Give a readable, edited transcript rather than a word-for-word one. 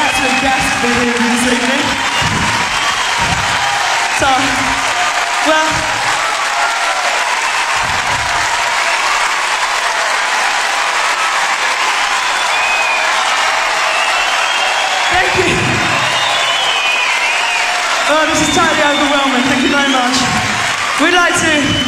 absolute guest to be here with you this evening. So, well, thank you. Oh, this is totally overwhelming. Thank you very much. We'd like to